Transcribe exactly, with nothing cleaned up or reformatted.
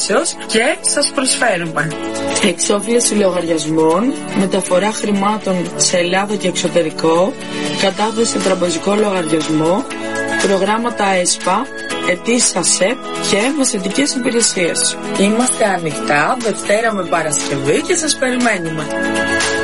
και σας προσφέρουμε εξόφληση λογαριασμών, μεταφορά χρημάτων σε Ελλάδα και εξωτερικό, κατάθεση σε τραμπεζικό λογαριασμό, προγράμματα ΕΣΠΑ, αιτήσεις ΑΣΕΠ και μεσαιτικές υπηρεσίες. Είμαστε ανοιχτά Δευτέρα με Παρασκευή και σας περιμένουμε.